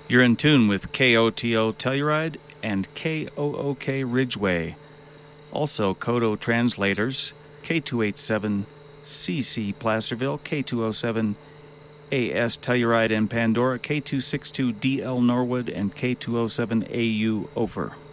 You're in tune with KOTO Telluride and KOOK Ridgeway. Also, Kodo translators K287CC Placerville, K207 AS Telluride and Pandora, K262DL Norwood, and K207AU Ophir.